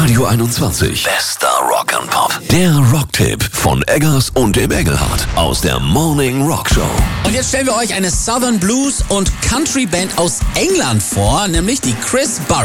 Radio 21. Bester Rock'n'Pop. Der Rocktipp von Eggers und dem Engelhardt aus der Morning Rock Show. Und jetzt stellen wir euch eine Southern Blues und Country Band aus England vor, nämlich die Chris Burrows.